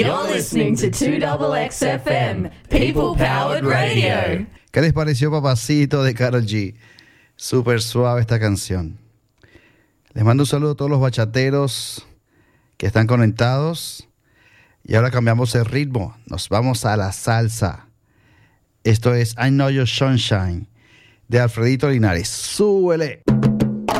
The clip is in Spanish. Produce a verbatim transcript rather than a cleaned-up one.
You're listening to two X X F M, People Powered Radio. ¿Qué les pareció Papacito de Karol G? Súper suave esta canción. Les mando un saludo a todos los bachateros que están conectados. Y ahora cambiamos el ritmo. Nos vamos a la salsa. Esto es I Know Your Sunshine de Alfredito Linares. ¡Súbele!